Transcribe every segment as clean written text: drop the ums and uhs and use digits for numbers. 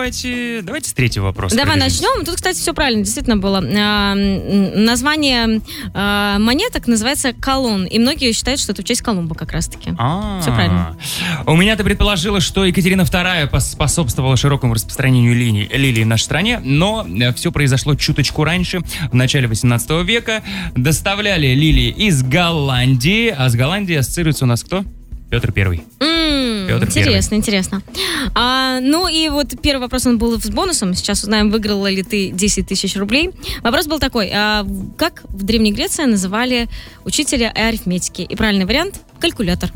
давайте с третьего вопроса. Давай начнем. Тут, кстати, все правильно, действительно было. Название монеток называется колон, и многие считают, что это в честь Колумба как раз-таки. Все правильно. У меня ты предположила, что Екатерина II способствовала широкому распространению лилий в нашей стране, но все произошло чуточку раньше, в начале 18 века. Доставляли лилии из Голландии, а с Голландией ассоциируется у нас кто? Петр I. Интересно. Ну и вот первый вопрос, он был с бонусом. Сейчас узнаем, выиграла ли ты 10 тысяч рублей. Вопрос был такой. Как в Древней Греции называли учителя арифметики? И правильный вариант – калькулятор.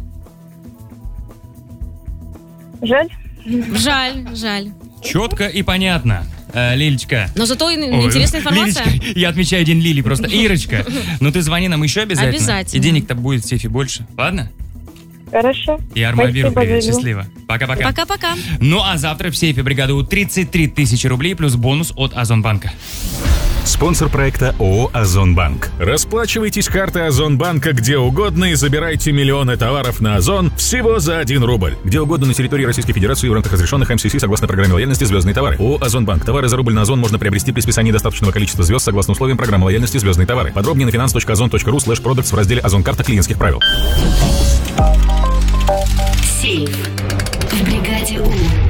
Жаль. Четко и понятно. Лилечка. Но зато интересная информация. Лилечка, я отмечаю день Лили просто. Ирочка, ну ты звони нам еще обязательно. Обязательно. И денег-то будет в сейфе больше. Ладно? Хорошо. И Армавиру привет. Счастливо. Пока-пока. Пока-пока. Ну а завтра в сейфе бригады У 33 тысячи рублей плюс бонус от Озонбанка. Спонсор проекта ООО «Озонбанк». Расплачивайтесь картой Озонбанка где угодно и забирайте миллионы товаров на Озон всего за 1 рубль. Где угодно на территории Российской Федерации в рамках разрешенных МСС согласно программе лояльности «Звездные товары». ООО «Озонбанк». Товары за рубль на Озон можно приобрести при списании достаточного количества звезд согласно условиям программы лояльности «Звездные товары». Подробнее на finance.ozon.ru/products в разделе «Озон карта клиентских правил». Сейф.